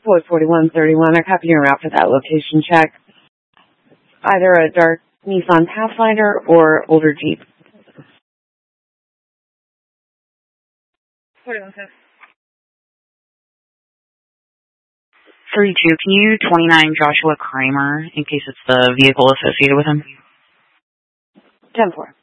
Code 4131, I copy your route for that location check. Either a dark Nissan Pathfinder or older Jeep. 41-6. 32, can you 29 Joshua Kramer in case it's the vehicle associated with him? 10-4.